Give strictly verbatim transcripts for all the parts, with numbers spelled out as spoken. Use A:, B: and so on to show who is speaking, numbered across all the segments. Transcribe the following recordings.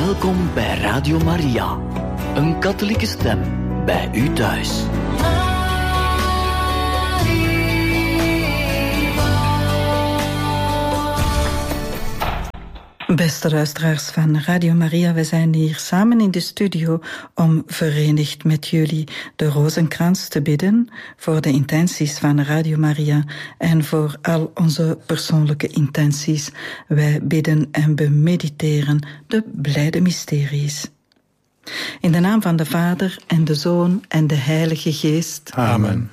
A: Welkom bij Radio Maria, een katholieke stem bij u thuis.
B: Beste luisteraars van Radio Maria, we zijn hier samen in de studio om verenigd met jullie de rozenkrans te bidden voor de intenties van Radio Maria en voor al onze persoonlijke intenties. Wij bidden en bemediteren de blijde mysteries. In de naam van de Vader en de Zoon en de Heilige Geest.
C: Amen.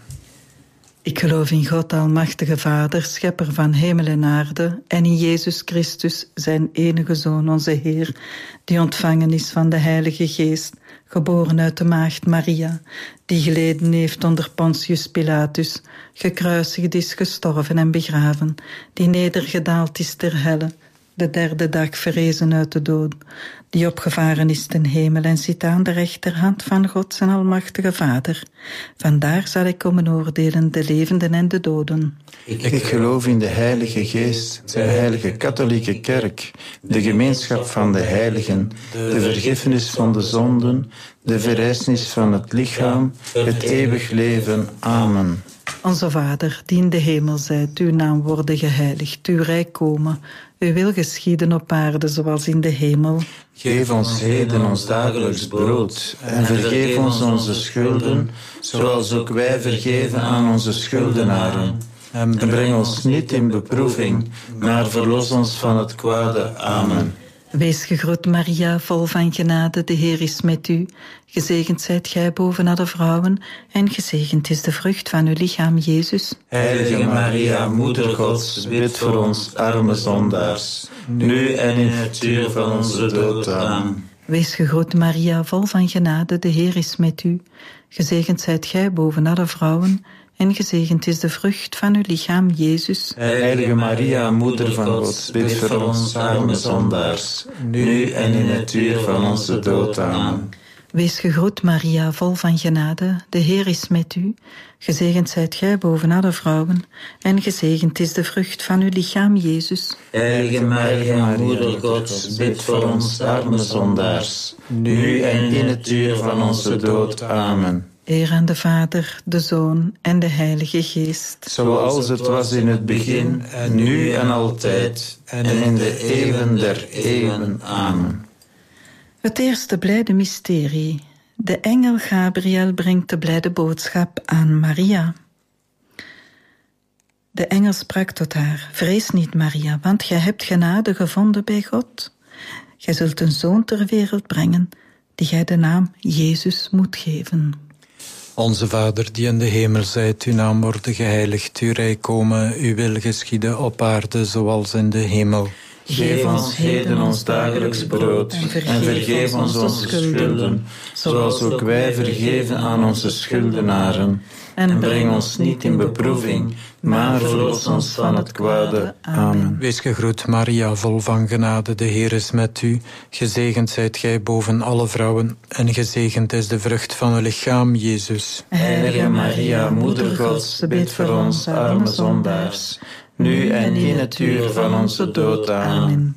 B: Ik geloof in God, almachtige Vader, schepper van hemel en aarde, en in Jezus Christus, zijn enige Zoon, onze Heer, die ontvangen is van de Heilige Geest, geboren uit de maagd Maria, die geleden heeft onder Pontius Pilatus, gekruisigd is, gestorven en begraven, die nedergedaald is ter helle, de derde dag verrezen uit de dood, die opgevaren is ten hemel en zit aan de rechterhand van God zijn almachtige Vader. Vandaar zal ik komen oordelen de levenden en de doden.
C: Ik, ik geloof in de Heilige Geest, de Heilige Katholieke Kerk, de gemeenschap van de heiligen, de vergiffenis van de zonden, de verrijzenis van het lichaam, het eeuwig leven. Amen.
B: Onze Vader, die in de hemel zijt, uw naam worden geheiligd, uw rijk komen. Uw wil geschieden op aarde zoals in de hemel.
C: Geef ons heden ons dagelijks brood en vergeef ons onze schulden, zoals ook wij vergeven aan onze schuldenaren. En breng ons niet in beproeving, maar verlos ons van het kwade. Amen.
B: Wees gegroet, Maria, vol van genade, de Heer is met u. Gezegend zijt gij boven alle vrouwen, en gezegend is de vrucht van uw lichaam, Jezus.
C: Heilige Maria, Moeder Gods, bid voor ons arme zondaars, nu en in het uur van onze dood. Amen.
B: Wees gegroet, Maria, vol van genade, de Heer is met u. Gezegend zijt gij boven alle vrouwen, en gezegend is de vrucht van uw lichaam, Jezus.
C: Heilige Maria, Moeder van God, bid voor ons arme zondaars, nu en in het uur van onze dood. Amen.
B: Wees gegroet, Maria, vol van genade, de Heer is met u. Gezegend zijt gij boven alle vrouwen, en gezegend is de vrucht van uw lichaam, Jezus.
C: Heilige Maria, Moeder Gods, bid voor ons arme zondaars, nu en in het uur van onze dood. Amen.
B: Eer aan de Vader, de Zoon en de Heilige Geest.
C: Zoals het was in het begin, en nu en altijd, en in de eeuwen der eeuwen. Amen.
B: Het eerste blijde mysterie. De engel Gabriel brengt de blijde boodschap aan Maria. De engel sprak tot haar: Vrees niet, Maria, want gij hebt genade gevonden bij God. Gij zult een zoon ter wereld brengen, die gij de naam Jezus moet geven.
D: Onze Vader, die in de hemel zijt, uw naam worden geheiligd, uw rijk komen, uw wil geschieden op aarde zoals in de hemel.
C: Geef ons heden ons dagelijks brood en vergeef, en vergeef ons onze schulden, zoals ook wij vergeven aan onze schuldenaren. En breng ons niet in beproeving, maar verlos ons van het kwade. Amen.
D: Wees gegroet, Maria, vol van genade, de Heer is met u. Gezegend zijt gij boven alle vrouwen, en gezegend is de vrucht van uw lichaam, Jezus.
C: Heilige Maria, Moeder Gods, bid voor ons arme zondaars, nu en in het uur van onze dood. Amen.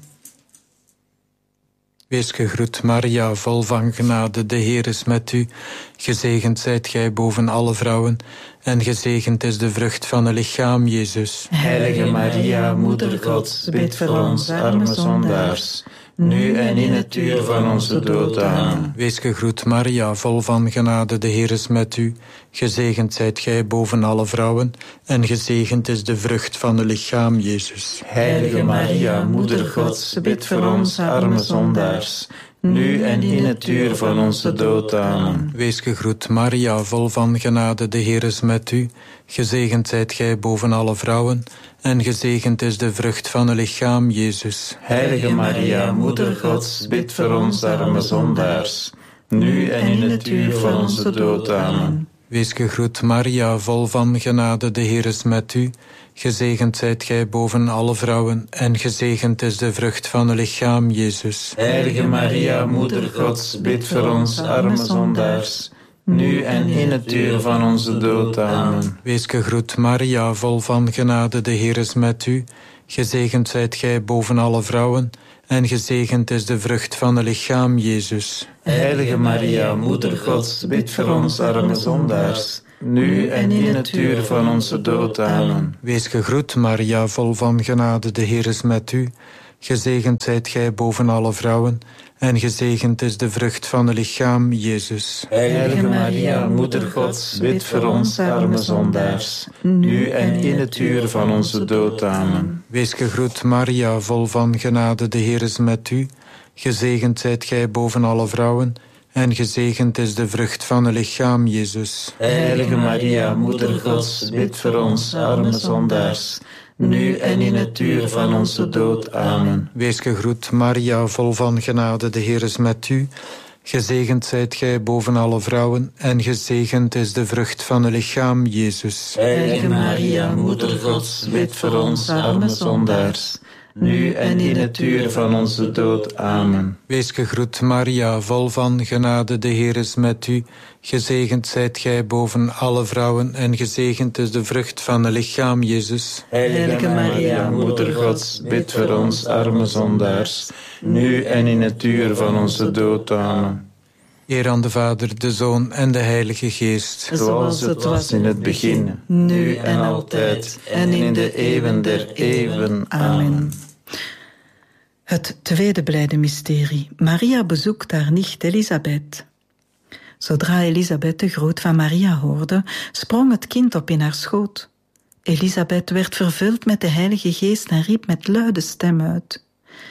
D: Wees gegroet, Maria, vol van genade, de Heer is met u. Gezegend zijt gij boven alle vrouwen, en gezegend is de vrucht van uw lichaam, Jezus.
C: Heilige Maria, Moeder Gods, bid voor ons arme zondaars, nu en in het uur van onze dood. Amen.
D: Wees gegroet, Maria, vol van genade, de Heer is met u. Gezegend zijt gij boven alle vrouwen, en gezegend is de vrucht van uw lichaam, Jezus.
C: Heilige Maria, Moeder Gods, bid voor ons arme zondaars, nu en in het uur van onze dood. Amen.
D: Wees gegroet, Maria, vol van genade, de Heer is met u. Gezegend zijt gij boven alle vrouwen, en gezegend is de vrucht van uw lichaam, Jezus.
C: Heilige Maria, Moeder Gods, bid voor ons arme zondaars, nu en in het uur van onze dood. Amen.
D: Wees gegroet, Maria, vol van genade, de Heer is met u. Gezegend zijt gij boven alle vrouwen, en gezegend is de vrucht van uw lichaam, Jezus.
C: Heilige Maria, Moeder Gods, bid voor ons arme zondaars, nu en in het uur van onze dood. Amen.
D: Wees gegroet, Maria, vol van genade, de Heer is met u. Gezegend zijt gij boven alle vrouwen, en gezegend is de vrucht van het lichaam, Jezus.
C: Heilige Maria, Moeder Gods, bid voor ons arme zondaars, nu en in het uur van onze dood. Amen.
D: Wees gegroet, Maria, vol van genade, de Heer is met u. Gezegend zijt gij boven alle vrouwen, en gezegend is de vrucht van het lichaam, Jezus.
C: Heilige Maria, Moeder Gods, bid voor ons arme zondaars, nu en in het uur van onze dood. Amen.
D: Wees gegroet, Maria, vol van genade, de Heer is met u. Gezegend zijt gij boven alle vrouwen, en gezegend is de vrucht van het lichaam, Jezus.
C: Heilige Maria, Moeder Gods, bid voor ons arme zondaars, nu en in het uur van onze dood. Amen.
D: Wees gegroet, Maria, vol van genade, de Heer is met u. Gezegend zijt gij boven alle vrouwen, en gezegend is de vrucht van het lichaam, Jezus.
C: Heilige Maria, Moeder Gods, bid voor ons arme zondaars, nu en in het uur van onze dood. Amen.
D: Wees gegroet, Maria, vol van genade, de Heer is met u. Gezegend zijt gij boven alle vrouwen, en gezegend is de vrucht van het lichaam, Jezus.
C: Heilige Maria, Moeder Gods, bid voor ons arme zondaars, nu en in het uur van onze dood. Amen.
D: Eer aan de Vader, de Zoon en de Heilige Geest.
C: Zoals het was in het begin, nu en altijd, en in de eeuwen der eeuwen. Amen.
B: Het tweede blijde mysterie. Maria bezoekt haar nicht Elisabeth. Zodra Elisabeth de groet van Maria hoorde, sprong het kind op in haar schoot. Elisabeth werd vervuld met de Heilige Geest en riep met luide stem uit: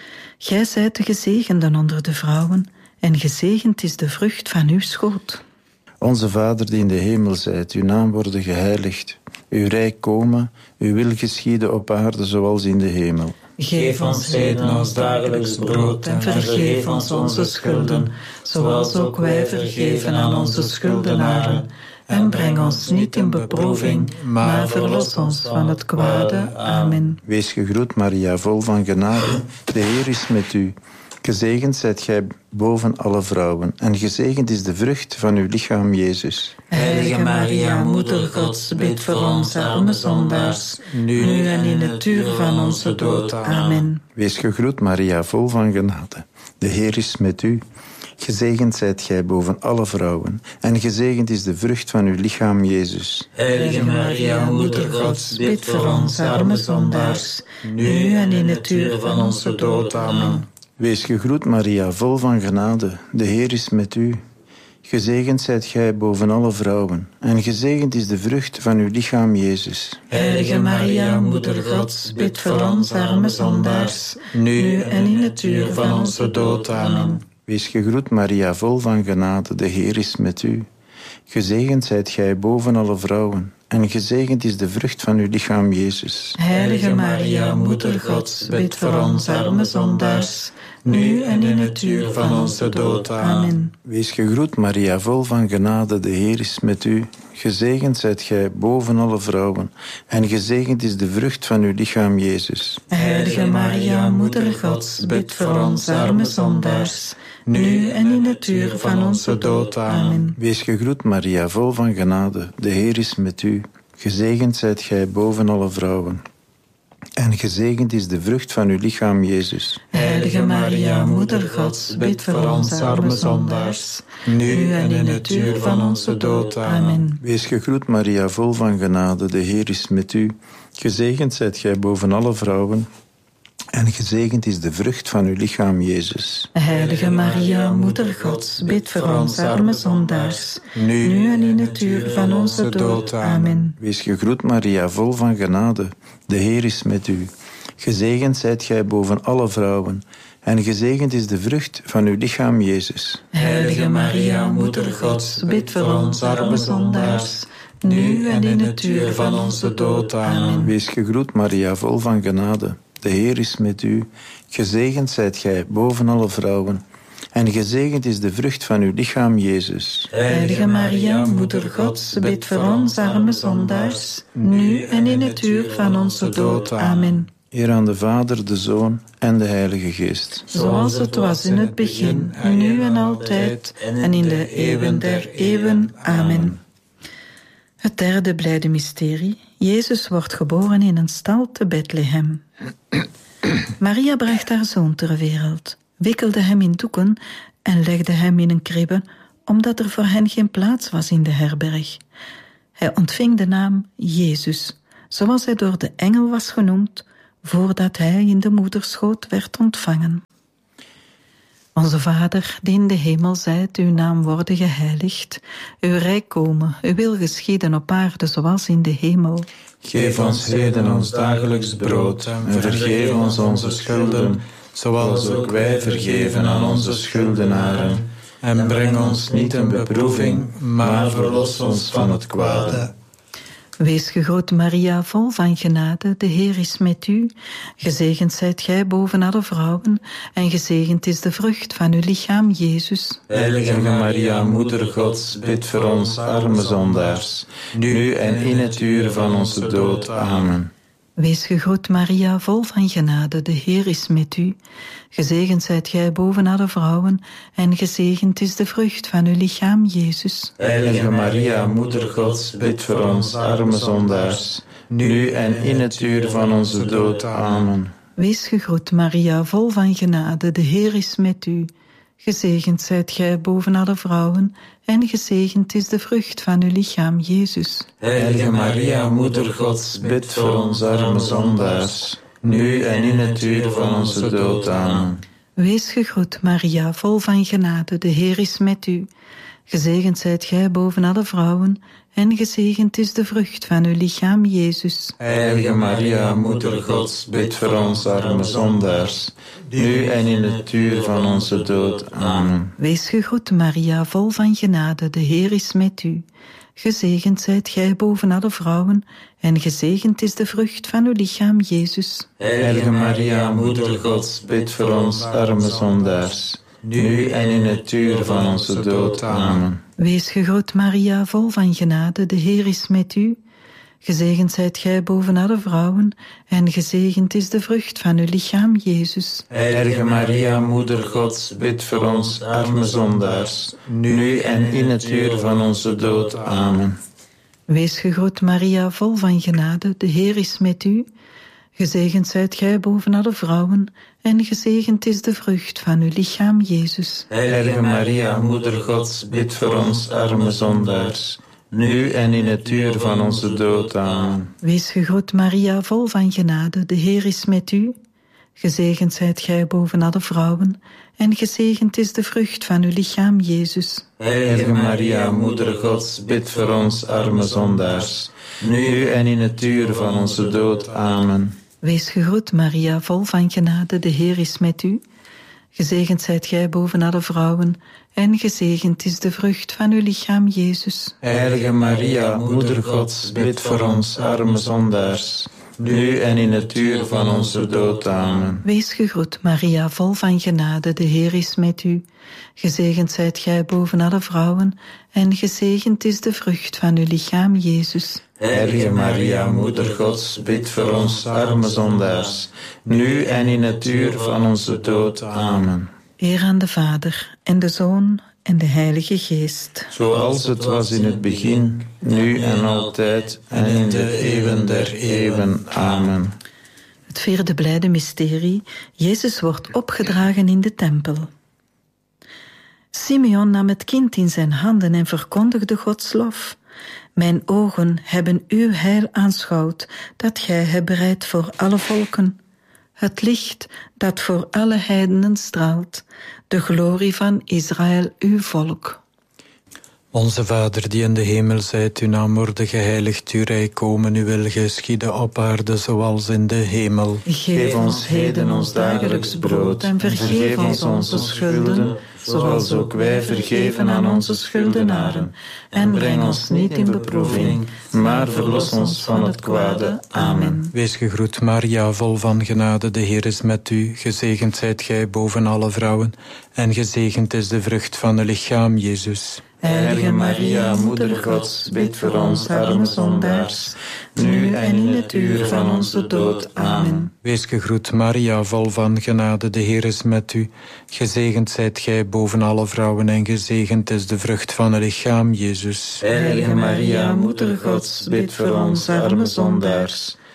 B: Gij zijt de gezegenden onder de vrouwen, en gezegend is de vrucht van uw schoot.
C: Onze Vader die in de hemel zijt, uw naam worden geheiligd. Uw rijk komen, uw wil geschieden op aarde zoals in de hemel.
E: Geef ons heden ons dagelijks brood en vergeef ons onze schulden, zoals ook wij vergeven aan onze schuldenaren. En breng ons niet in beproeving, maar verlos ons van het kwade. Amen.
C: Wees gegroet, Maria, vol van genade. De Heer is met u. Gezegend zijt gij boven alle vrouwen, en gezegend is de vrucht van uw lichaam, Jezus.
E: Heilige Maria, Moeder Gods, bid voor ons arme zondaars, nu en in het uur van onze dood. Amen.
C: Wees gegroet, Maria, vol van genade. De Heer is met u. Gezegend zijt gij boven alle vrouwen, en gezegend is de vrucht van uw lichaam, Jezus.
E: Heilige Maria, Moeder Gods, bid voor ons arme zondaars, nu en in het uur van onze dood. Amen.
C: Wees gegroet, Maria, vol van genade. De Heer is met u. Gezegend zijt gij boven alle vrouwen, en gezegend is de vrucht van uw lichaam, Jezus.
E: Heilige Maria, Moeder Gods, bid voor ons arme zondaars, nu en in het uur van onze dood. Amen.
C: Wees gegroet, Maria, vol van genade. De Heer is met u. Gezegend zijt gij boven alle vrouwen, en gezegend is de vrucht van uw lichaam, Jezus.
E: Heilige Maria, Moeder Gods, bid voor ons arme zondaars, nu en in het uur van onze dood. Amen.
C: Wees gegroet, Maria, vol van genade. De Heer is met u. Gezegend zijt gij boven alle vrouwen, en gezegend is de vrucht van uw lichaam, Jezus.
E: Heilige Maria, Moeder Gods, bid voor ons arme zondaars, nu en in het uur van onze dood. Amen.
C: Wees gegroet, Maria, vol van genade. De Heer is met u. Gezegend zijt gij boven alle vrouwen, en gezegend is de vrucht van uw lichaam, Jezus.
E: Heilige Maria, Moeder Gods, bid voor ons arme zondaars, nu en in het uur van onze dood. Amen.
C: Wees gegroet, Maria, vol van genade. De Heer is met u. Gezegend zijt gij boven alle vrouwen, en gezegend is de vrucht van uw lichaam, Jezus.
E: Heilige Maria, Moeder Gods, bid voor ons arme zondaars, nu en in het uur van onze dood. Amen.
C: Wees gegroet, Maria, vol van genade. De Heer is met u. Gezegend zijt gij boven alle vrouwen, en gezegend is de vrucht van uw lichaam, Jezus.
E: Heilige Maria, Moeder Gods, bid voor ons arme zondaars, nu en in het uur van onze dood. Amen.
C: Wees gegroet, Maria, vol van genade. De Heer is met u. Gezegend zijt gij boven alle vrouwen, en gezegend is de vrucht van uw lichaam, Jezus.
E: Heilige Maria, Moeder Gods, bid voor ons arme zondaars, nu en in het uur van onze dood. Amen.
C: Eer aan de Vader, de Zoon en de Heilige Geest.
E: Zoals het was in het begin, nu en altijd, en in de eeuwen der eeuwen. Amen.
B: Het derde blijde mysterie. Jezus wordt geboren in een stal te Bethlehem. Maria bracht haar zoon ter wereld, wikkelde hem in doeken en legde hem in een kribbe, omdat er voor hen geen plaats was in de herberg. Hij ontving de naam Jezus, zoals hij door de engel was genoemd, voordat hij in de moederschoot werd ontvangen. Onze Vader, die in de hemel zijt, uw naam worden geheiligd. Uw rijk komen, uw wil geschieden op aarde zoals in de hemel.
C: Geef ons heden ons dagelijks brood en vergeef ons onze schulden, zoals ook wij vergeven aan onze schuldenaren. En breng ons niet in beproeving, maar verlos ons van het kwade.
B: Wees gegroet Maria, vol van genade, de Heer is met u. Gezegend zijt gij boven alle vrouwen, en gezegend is de vrucht van uw lichaam, Jezus.
C: Heilige Maria, Moeder Gods, bid voor ons arme zondaars, nu en in het uur van onze dood. Amen.
B: Wees gegroet Maria, vol van genade, de Heer is met u. Gezegend zijt gij boven alle vrouwen, en gezegend is de vrucht van uw lichaam, Jezus.
C: Heilige Maria, Moeder Gods, bid voor ons arme zondaars, nu en in het uur van onze dood. Amen.
B: Wees gegroet Maria, vol van genade, de Heer is met u. Gezegend zijt gij boven alle vrouwen, en gezegend is de vrucht van uw lichaam, Jezus.
C: Heilige Maria, Moeder Gods, bid voor ons arme zondaars, nu en in het uur van onze dood. Amen.
B: Wees gegroet, Maria, vol van genade, de Heer is met u. Gezegend zijt gij boven alle vrouwen, en gezegend is de vrucht van uw lichaam, Jezus.
C: Heilige Maria, Moeder Gods, bid voor ons arme zondaars, nu en in het uur van onze dood. Amen.
B: Wees gegroet, Maria, vol van genade, de Heer is met u. Gezegend zijt gij boven alle vrouwen, en gezegend is de vrucht van uw lichaam, Jezus.
C: Heilige Maria, Moeder Gods, bid voor ons arme zondaars, nu en in het uur van onze dood. Amen.
B: Wees gegroet, Maria, vol van genade, de Heer is met u. Gezegend zijt gij boven alle vrouwen, en gezegend is de vrucht van uw lichaam, Jezus.
C: Heilige Maria, Moeder Gods, bid voor ons arme zondaars, nu en in het uur van onze dood. Amen.
B: Wees gegroet, Maria, vol van genade, de Heer is met u. Gezegend zijt gij boven alle vrouwen, en gezegend is de vrucht van uw lichaam, Jezus.
C: Heilige Maria, Moeder Gods, bid voor ons arme zondaars, nu en in het uur van onze dood. Amen.
B: Wees gegroet, Maria, vol van genade, de Heer is met u. Gezegend zijt gij boven alle vrouwen, en gezegend is de vrucht van uw lichaam, Jezus.
C: Heilige Maria, Moeder Gods, bid voor ons arme zondaars, nu en in het uur van onze dood. Amen.
B: Wees gegroet, Maria, vol van genade, de Heer is met u. Gezegend zijt gij boven alle vrouwen, en gezegend is de vrucht van uw lichaam, Jezus.
C: Heilige Maria, Moeder Gods, bid voor ons arme zondaars, nu en in het uur van onze dood. Amen.
B: Wees gegroet, Maria, vol van genade, de Heer is met u. Gezegend zijt gij boven alle vrouwen, en gezegend is de vrucht van uw lichaam, Jezus.
C: Heilige Maria, Moeder Gods, bid voor ons arme zondaars, nu en in het uur van onze dood. Amen.
B: Eer aan de Vader, en de Zoon, en de Heilige Geest.
C: Zoals het was in het begin, nu en altijd, en in de eeuwen der eeuwen. Amen.
B: Het vierde blijde mysterie, Jezus wordt opgedragen in de tempel. Simeon nam het kind in zijn handen en verkondigde Gods lof. Mijn ogen hebben uw heil aanschouwd, dat gij hebt bereid voor alle volken. Het licht dat voor alle heidenen straalt, de glorie van Israël, uw volk.
D: Onze Vader die in de hemel zijt, uw naam worden geheiligd, uw rijk komen, uw wil geschieden op aarde zoals in de hemel.
C: Geef ons heden ons dagelijks brood en vergeef ons onze schulden, zoals ook wij vergeven aan onze schuldenaren. En breng ons niet in beproeving, maar verlos ons van het kwade. Amen.
D: Wees gegroet, Maria, vol van genade, de Heer is met u. Gezegend zijt gij boven alle vrouwen, en gezegend is de vrucht van uw lichaam, Jezus.
C: Heilige Maria, Moeder Gods, bid voor ons arme zondaars, nu en in het uur van onze dood. Amen.
D: Wees gegroet, Maria, vol van genade, de Heer is met u. Gezegend zijt gij boven alle vrouwen, en gezegend is de vrucht van uw lichaam, Jezus.
C: Heilige Maria, Moeder Gods, bid voor ons arme zondaars,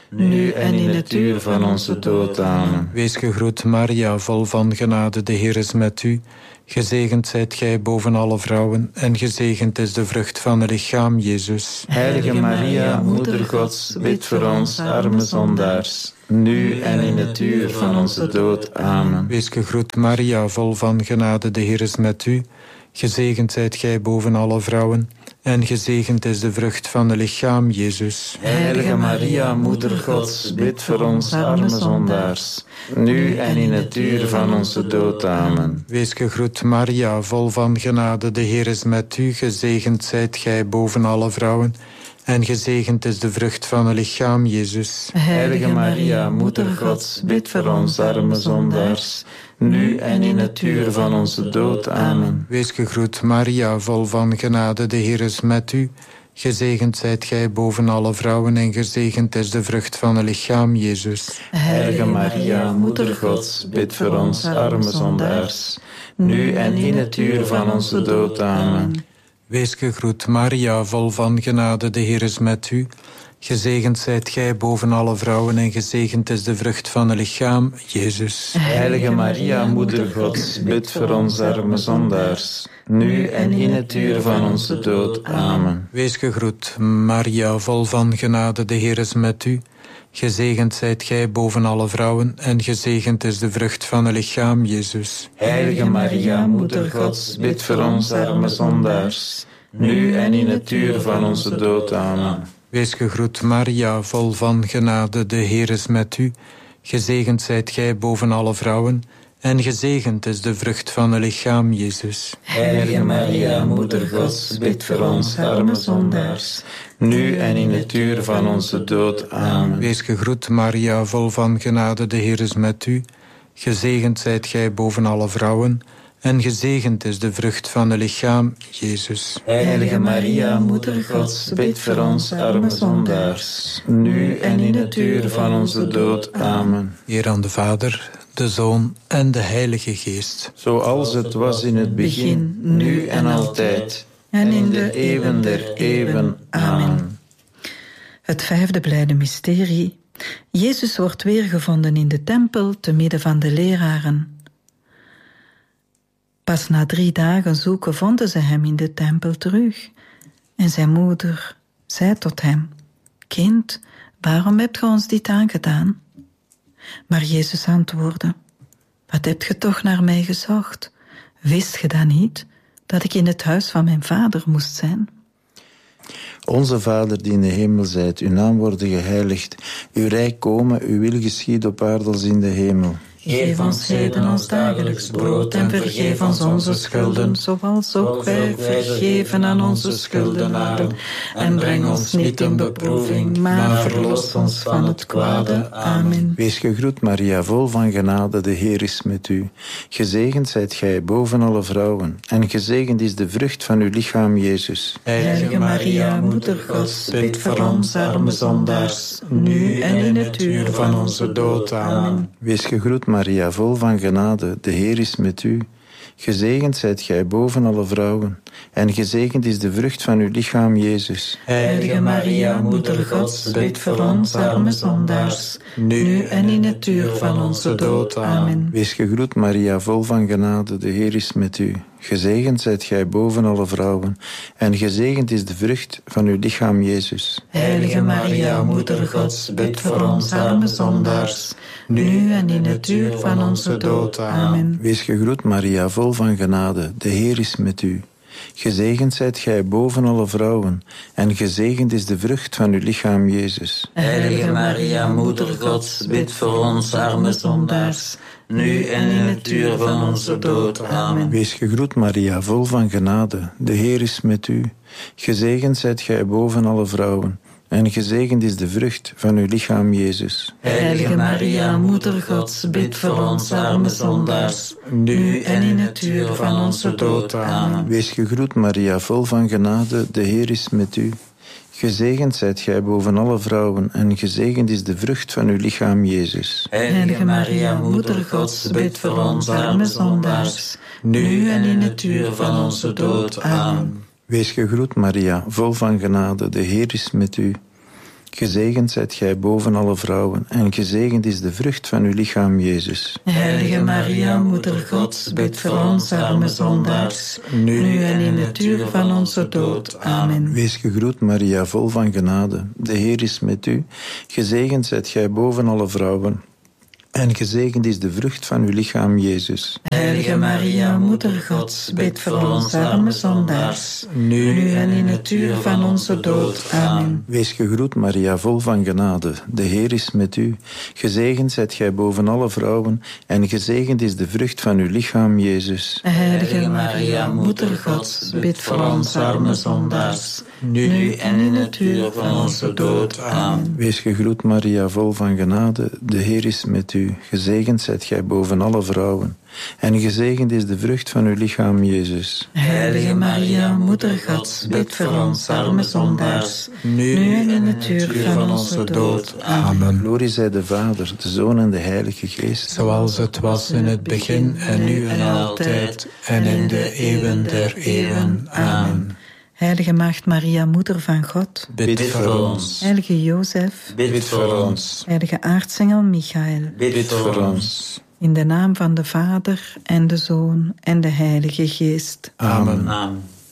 C: nu en in het uur van onze dood. Amen.
D: Wees gegroet, Maria, vol van genade, de Heer is met u. Gezegend zijt gij boven alle vrouwen, en gezegend is de vrucht van uw lichaam, Jezus.
C: Heilige Maria, Moeder Gods, bid voor ons, arme zondaars, nu en in het uur van onze dood. Amen.
D: Wees gegroet, Maria, vol van genade, de Heer is met u. Gezegend zijt gij boven alle vrouwen, en gezegend is de vrucht van uw lichaam, Jezus.
C: Heilige Maria, Moeder Gods, bid voor ons, arme zondaars, nu en in het uur van onze dood. Amen.
D: Wees gegroet, Maria, vol van genade, de Heer is met u. Gezegend zijt gij boven alle vrouwen, en gezegend is de vrucht van uw lichaam, Jezus.
C: Heilige Maria, Moeder Gods, bid voor ons, arme zondaars, nu en in het uur van onze dood. Amen.
D: Wees gegroet, Maria, vol van genade, de Heer is met u. Gezegend zijt gij boven alle vrouwen, en gezegend is de vrucht van uw lichaam, Jezus.
C: Heilige Maria, Moeder Gods, bid voor ons, arme zondaars, nu en in het uur van onze dood. Amen.
D: Wees gegroet, Maria, vol van genade, de Heer is met u. Gezegend zijt gij boven alle vrouwen, en gezegend is de vrucht van uw lichaam, Jezus.
C: Heilige Maria, Moeder Gods, bid voor ons, arme zondaars, nu en in het uur van onze dood. Amen.
D: Wees gegroet, Maria, vol van genade, de Heer is met u. Gezegend zijt gij boven alle vrouwen, en gezegend is de vrucht van uw lichaam, Jezus.
C: Heilige Maria, Moeder Gods, bid voor ons, arme zondaars, nu en in het uur van onze dood. Amen.
D: Wees gegroet, Maria, vol van genade, de Heer is met u. Gezegend zijt gij boven alle vrouwen, en gezegend is de vrucht van uw lichaam, Jezus.
C: Heilige Maria, Moeder Gods, bid voor ons, arme zondaars, nu en in het uur van onze dood. Amen.
D: Wees gegroet, Maria, vol van genade, de Heer is met u. Gezegend zijt gij boven alle vrouwen, en gezegend is de vrucht van uw lichaam, Jezus.
C: Heilige Maria, Moeder Gods, bid voor ons, arme zondaars, nu en in het uur van onze dood. Amen.
D: Eer aan de Vader, de Zoon en de Heilige Geest.
C: Zoals het was in het begin, nu en altijd, en in de eeuwen der eeuwen. Amen.
B: Het vijfde blijde mysterie. Jezus wordt weergevonden in de tempel te midden van de leraren. Pas na drie dagen zoeken vonden ze hem in de tempel terug. En zijn moeder zei tot hem: Kind, waarom hebt ge ons dit aangedaan? Maar Jezus antwoordde: Wat hebt ge toch naar mij gezocht? Wist ge dan niet dat ik in het huis van mijn vader moest zijn?
C: Onze Vader die in de hemel zijt, uw naam worden geheiligd, uw rijk komen, uw wil geschieden op aarde als in de hemel.
E: Geef ons heden ons dagelijks brood en vergeef ons onze schulden,
B: zoals ook wij vergeven aan onze schuldenaren.
E: En breng ons niet in beproeving, maar verlos ons van het kwade. Amen.
C: Wees gegroet, Maria, vol van genade, de Heer is met u. Gezegend zijt gij boven alle vrouwen, en gezegend is de vrucht van uw lichaam, Jezus.
E: Heilige Maria, Moeder Gods, bid voor ons arme zondaars, nu en in het uur van onze dood. Amen.
C: Wees gegroet, Maria, vol van genade, de Heer is met u. Gezegend zijt gij boven alle vrouwen, en gezegend is de vrucht van uw lichaam, Jezus.
E: Heilige Maria, Moeder Gods, bid voor ons arme zondaars, nu en in het uur van onze dood. Amen.
C: Wees gegroet, Maria, vol van genade, de Heer is met u. Gezegend zijt gij boven alle vrouwen, en gezegend is de vrucht van uw lichaam, Jezus.
E: Heilige Maria, Moeder Gods, bid voor ons arme zondaars, nu en in het uur van onze dood. Amen.
C: Wees gegroet, Maria, vol van genade, de Heer is met u. Gezegend zijt gij boven alle vrouwen, en gezegend is de vrucht van uw lichaam, Jezus.
E: Heilige Maria, Moeder Gods, bid voor ons arme zondaars, nu en in het uur van onze dood. Amen.
C: Wees gegroet, Maria, vol van genade, de Heer is met u. Gezegend zijt gij boven alle vrouwen, en gezegend is de vrucht van uw lichaam, Jezus.
E: Heilige Maria, Moeder Gods, bid voor ons arme zondaars, nu en in het uur van onze dood. Amen.
C: Wees gegroet, Maria, vol van genade, de Heer is met u. Gezegend zijt gij boven alle vrouwen, en gezegend is de vrucht van uw lichaam, Jezus.
E: Heilige Maria, Moeder Gods, bid voor ons arme zondaars, nu en in het uur van onze dood. Amen.
C: Wees gegroet, Maria, vol van genade, de Heer is met u. Gezegend zijt gij boven alle vrouwen, en gezegend is de vrucht van uw lichaam, Jezus.
E: Heilige Maria, Moeder Gods, bid voor ons arme zondaars, nu en in het uur van onze dood. Amen.
C: Wees gegroet, Maria, vol van genade. De Heer is met u. Gezegend zijt gij boven alle vrouwen, en gezegend is de vrucht van uw lichaam, Jezus.
E: Heilige Maria, Moeder Gods, bid voor ons arme zondaars, nu en in het uur van onze dood. Amen.
C: Wees gegroet, Maria, vol van genade. De Heer is met u. Gezegend zijt gij boven alle vrouwen, en gezegend is de vrucht van uw lichaam, Jezus.
E: Heilige Maria, Moeder Gods, bid voor ons arme zondaars, nu en in het uur van onze dood. Amen.
C: Wees gegroet, Maria, vol van genade. De Heer is met u. Gezegend zijt gij boven alle vrouwen, en gezegend is de vrucht van uw lichaam, Jezus.
E: Heilige Maria, Moeder Gods, bid voor ons arme zondaars, nu en in het uur van onze dood. Amen.
C: Glorie zij de Vader, de Zoon en de Heilige Geest.
D: Zoals het was in het begin, en nu en altijd, en in de eeuwen der eeuwen. Amen.
B: Heilige Maagd Maria, Moeder van God,
C: Bid voor ons.
B: Heilige Jozef,
C: Bid voor ons.
B: Heilige aartsengel Michael,
C: Bid voor ons.
B: in de naam van de Vader en de Zoon en de Heilige Geest.
C: Amen. Amen.